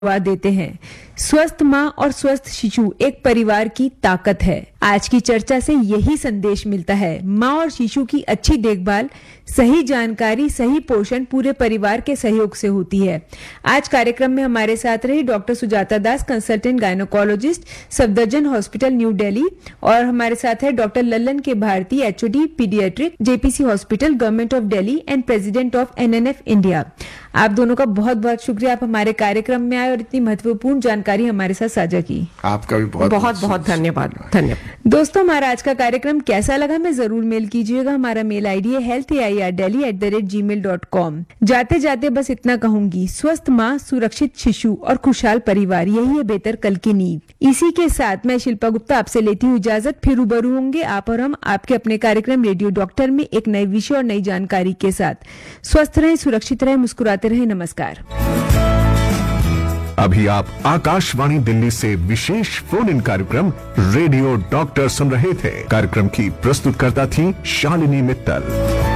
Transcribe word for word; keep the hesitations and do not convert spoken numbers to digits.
देते हैं। स्वस्थ माँ और स्वस्थ शिशु एक परिवार की ताकत है। आज की चर्चा से यही संदेश मिलता है। माँ और शिशु की अच्छी देखभाल, सही जानकारी, सही पोषण पूरे परिवार के सहयोग से होती है। आज कार्यक्रम में हमारे साथ रही डॉक्टर सुजाता दास, consultant gynaecologist, Safdarjung hospital new Delhi, और हमारे साथ है डॉक्टर लल्लन के Bharti, HOD paediatric, JPC hospital, government of Delhi and president of NNF India. आप दोनों का बहुत बहुत शुक्रिया, आप हमारे कार्यक्रम में आए और इतनी महत्वपूर्ण जानकारी हमारे साथ साझा की। आपका भी बहुत बहुत बहुत धन्यवाद धन्यवाद दोस्तों, हमारा आज का कार्यक्रम कैसा लगा हमें जरूर मेल कीजिएगा। हमारा मेल आईडी है health A I R Delhi at the rate ji mail dot com. जाते जाते बस इतना कहूंगी, स्वस्थ माँ, सुरक्षित शिशु और खुशहाल परिवार, यही है बेहतर कल की नींव। इसी के साथ मैं शिल्पा गुप्ता आपसे लेती हूँ इजाजत। फिर रूबरू होंगे आप और हम आपके अपने कार्यक्रम रेडियो डॉक्टर में एक नए विषय और नई जानकारी के साथ। स्वस्थ रहें, सुरक्षित रहें, मुस्कुराते रहें। नमस्कार। अभी आप आकाशवाणी दिल्ली से विशेष फोन इन कार्यक्रम रेडियो डॉक्टर सुन रहे थे। कार्यक्रम की प्रस्तुतकर्ता थी शालिनी मित्तल।